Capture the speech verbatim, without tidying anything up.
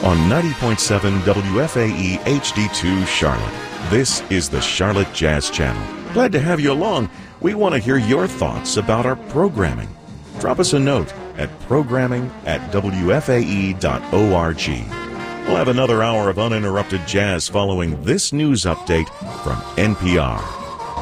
on ninety point seven W F A E H D two Charlotte. This is the Charlotte Jazz Channel. Glad to have you along. We want to hear your thoughts about our programming. Drop us a note at programming at W F A E dot org. We'll have another hour of uninterrupted jazz following this news update from N P R.